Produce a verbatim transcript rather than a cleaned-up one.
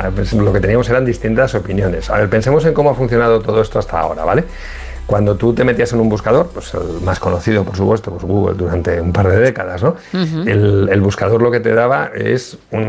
era, pues, lo que teníamos eran distintas opiniones. A ver, pensemos en cómo ha funcionado todo esto hasta ahora, ¿vale? Cuando tú te metías en un buscador, pues el más conocido, por supuesto, pues Google durante un par de décadas, ¿no? Uh-huh. El, el buscador lo que te daba es un